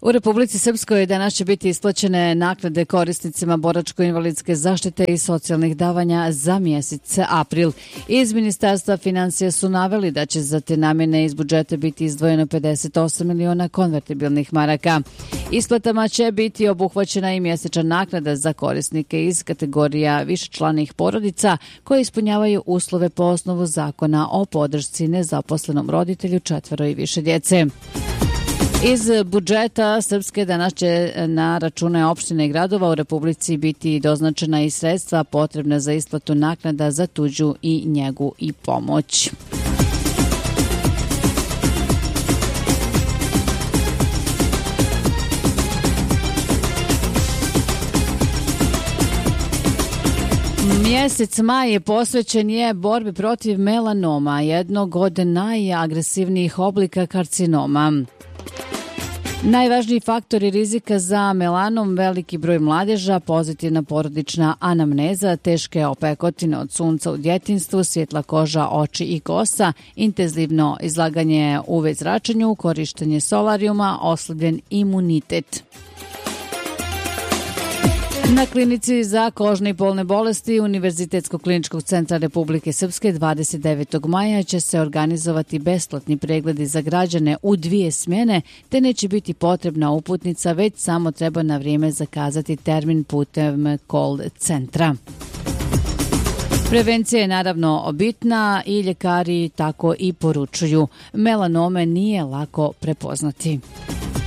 U Republici Srpskoj danas će biti isplaćene naknade korisnicima boračko-invalidske zaštite i socijalnih davanja za mjesec april. Iz Ministarstva finansija su naveli da će za te namjene iz budžeta biti izdvojeno 58 miliona konvertibilnih maraka. Isplatama će biti obuhvaćena i mjesečna naknada za korisnike iz kategorija višečlanih porodica koje ispunjavaju uslove po osnovu zakona o podršci nezaposlenom roditelju 4 i više djece. Iz budžeta Srpske danas će na račune opštine i gradova u Republici biti doznačena i sredstva potrebna za isplatu naknada za tuđu i njegu i pomoć. Mjesec maj posvećen je borbi protiv melanoma, jednog od najagresivnijih oblika karcinoma. Najvažniji faktori rizika za melanom, veliki broj mladeža, pozitivna porodična anamneza, teške opekotine od sunca u djetinjstvu, svjetla koža, oči i kosa, intenzivno izlaganje UV zračenju, korištenje solarijuma, oslabljen imunitet. Na klinici za kožne i polne bolesti Univerzitetskog kliničkog centra Republike Srpske 29. maja će se organizovati besplatni pregledi za građane u 2 smjene, te neće biti potrebna uputnica, već samo treba na vrijeme zakazati termin putem call centra. Prevencija je naravno bitna i ljekari tako i poručuju. Melanome nije lako prepoznati.